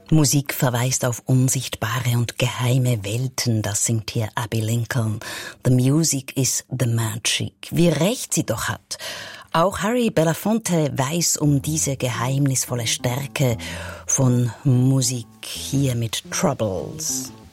Musik verweist auf unsichtbare und geheime Welten, das singt hier Abbey Lincoln. The music is the magic. Wie recht sie doch hat. Auch Harry Belafonte weiß um diese geheimnisvolle Stärke von Musik hier mit Troubles.